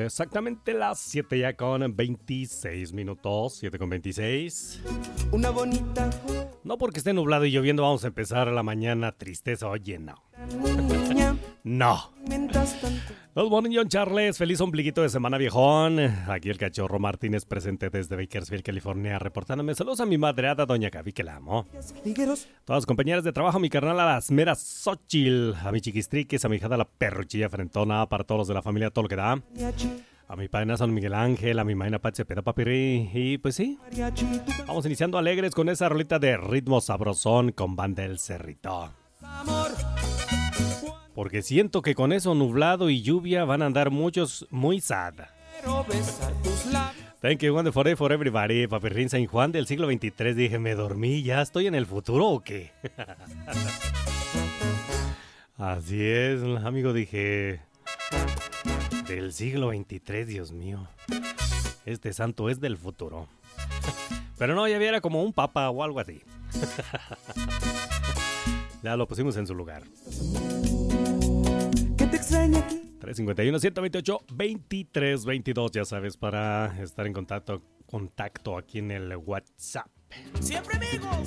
exactamente las 7 ya con 26 minutos, 7 con 26. Una bonita. No porque esté nublado y lloviendo vamos a empezar la mañana tristeza, oye, no. No. Los Morning John Charles, feliz ombliguito de semana, viejón. Aquí el cachorro Martínez presente desde Bakersfield, California, reportándome. Saludos a mi madreada, doña Gaby, que la amo. Todas las compañeras de trabajo, a mi carnal, a las meras Xochitl, a mi chiquistriques, a mi hijada la perruchilla frentona, para todos los de la familia, todo lo que da. A mi padre San Miguel Ángel, a mi maina Pache Peda Papirri. Y pues sí, vamos iniciando alegres con esa rolita de ritmo sabrosón con Banda El Cerrito. Porque siento que con eso nublado y lluvia van a andar muchos muy sad. Thank you, one for everybody. Papirrín San Juan del siglo XXIII. Dije, ¿me dormí? ¿Ya estoy en el futuro o qué? Así es, amigo, dije... Del siglo XXIII, Dios mío. Este santo es del futuro. Pero no, ya viera como un papa o algo así. Ya lo pusimos en su lugar. 351-128-2322, ya sabes, para estar en contacto aquí en el WhatsApp. Siempre amigos.